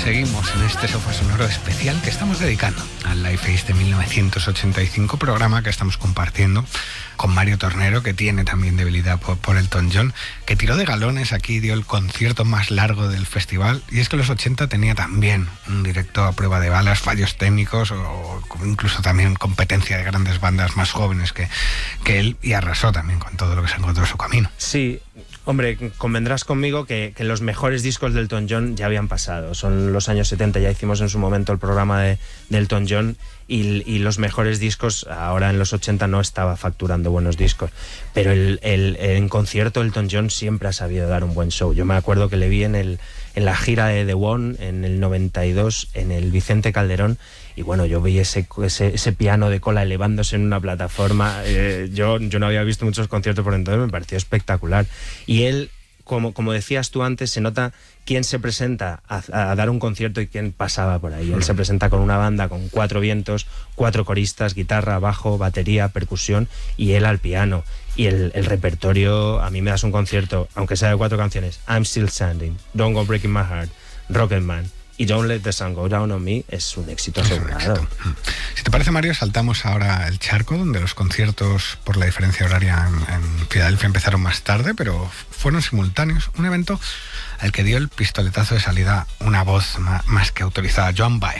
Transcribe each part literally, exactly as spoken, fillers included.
seguimos en este sofá sonoro especial que estamos dedicando al Live Aid de mil novecientos ochenta y cinco, programa que estamos compartiendo con Mario Tornero, que tiene también debilidad por, por Elton John, que tiró de galones aquí, dio el concierto más largo del festival. Y es que los ochenta tenía también un directo a prueba de balas, fallos técnicos o incluso también competencia de grandes bandas más jóvenes que, que él, y arrasó también con todo lo que se encontró en su camino. Sí. Hombre, convendrás conmigo que, que los mejores discos de Elton John ya habían pasado. Son los años setenta, ya hicimos en su momento el programa de, de Elton John y, y los mejores discos, ahora en los ochenta no estaba facturando buenos discos. Pero el, el, en concierto Elton John siempre ha sabido dar un buen show. Yo me acuerdo que le vi en, el, en la gira de The One en el noventa y dos en el Vicente Calderón. Y bueno, yo vi ese, ese, ese piano de cola elevándose en una plataforma. Eh, yo, yo no había visto muchos conciertos por entonces, me pareció espectacular. Y él, como, como decías tú antes, se nota quién se presenta a, a dar un concierto y quién pasaba por ahí. Él se presenta con una banda con cuatro vientos, cuatro coristas, guitarra, bajo, batería, percusión, y él al piano. Y el, el repertorio, a mí me das un concierto, aunque sea de cuatro canciones: I'm Still Standing, Don't Go Breaking My Heart, Rocketman y Don't Let the Sun Go Down on Me, es un éxito asegurado. Si te parece, Mario, saltamos ahora el charco, donde los conciertos, por la diferencia horaria en, en Filadelfia, empezaron más tarde, pero fueron simultáneos. Un evento al que dio el pistoletazo de salida una voz más, más que autorizada, Joan Baez.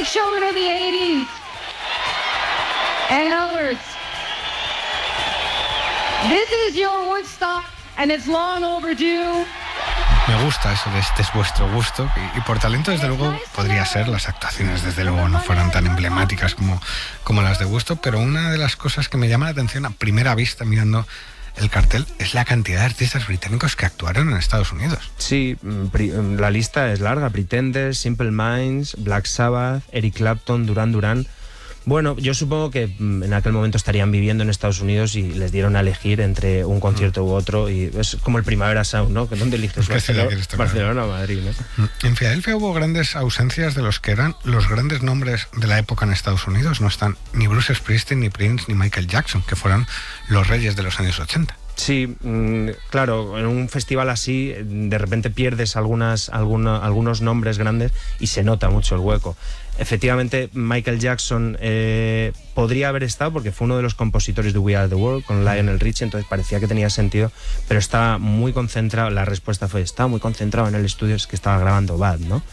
This is your Woodstock, and it's long overdue. Me gusta eso de este es vuestro gusto, y, y por talento desde luego podría ser. Las actuaciones desde luego no fueron tan emblemáticas como, como las de Woodstock, pero una de las cosas que me llama la atención a primera vista mirando el cartel es la cantidad de artistas británicos que actuaron en Estados Unidos. Sí, la lista es larga: Pretenders, Simple Minds, Black Sabbath, Eric Clapton, Duran Duran. Bueno, yo supongo que en aquel momento estarían viviendo en Estados Unidos y les dieron a elegir entre un concierto u otro, y es como el Primavera Sound, ¿no? ¿Dónde eliges? Barcelona, Barcelona o Madrid, ¿no? En Filadelfia hubo grandes ausencias de los que eran los grandes nombres de la época en Estados Unidos. No están ni Bruce Springsteen, ni Prince, ni Michael Jackson, que fueron los reyes de los años ochenta. Sí, claro, en un festival así de repente pierdes algunas, alguna, algunos nombres grandes y se nota mucho el hueco. Efectivamente, Michael Jackson eh, podría haber estado, porque fue uno de los compositores de We Are The World con Lionel Richie, entonces parecía que tenía sentido, pero estaba muy concentrado. La respuesta fue: estaba muy concentrado en el estudio, es que estaba grabando Bad, ¿no?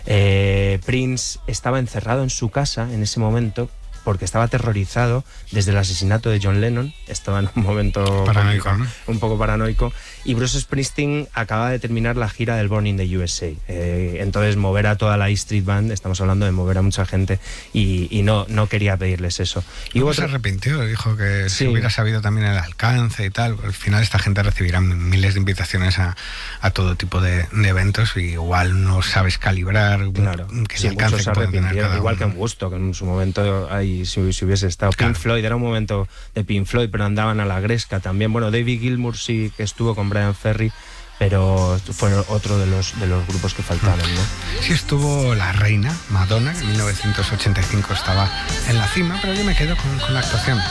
Eh, Prince estaba encerrado en su casa en ese momento porque estaba aterrorizado desde el asesinato de John Lennon. Estaba en un momento paranoico, ¿no? un poco paranoico. Y Bruce Springsteen acaba de terminar la gira del Born in the U S A. Eh, entonces mover a toda la E Street Band, estamos hablando de mover a mucha gente, y, y no, no quería pedirles eso. Y luego otro... se arrepintió, dijo que sí. Si hubiera sabido también el alcance y tal, al final esta gente recibirá miles de invitaciones a, a todo tipo de, de eventos, y igual no sabes calibrar, claro, que sí, el alcance que puede tener cada igual uno. Que en Woodstock, que en su momento ahí, si, si hubiese estado claro. Pink Floyd, era un momento de Pink Floyd, pero andaban a la gresca también. Bueno, David Gilmour sí que estuvo con Brian Ferry, pero fue otro de los, de los grupos que faltaron, ¿no? Sí estuvo la reina Madonna, que en mil novecientos ochenta y cinco estaba en la cima, pero yo me quedo con, con la actuación